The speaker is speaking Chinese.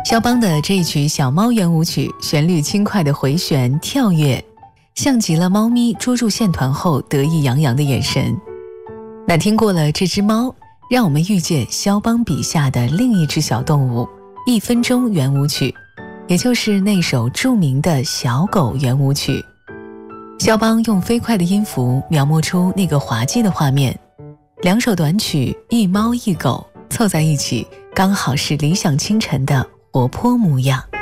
肖邦的这一曲小猫圆舞曲，旋律轻快的回旋跳跃，像极了猫咪捉住线团后得意洋洋的眼神。那听过了这只猫，让我们遇见肖邦笔下的另一只小动物1分钟圆舞曲，也就是那首著名的小狗圆舞曲。肖邦用飞快的音符描摹出那个滑稽的画面，两首短曲一猫一狗凑在一起，刚好是理想清晨的活泼模样。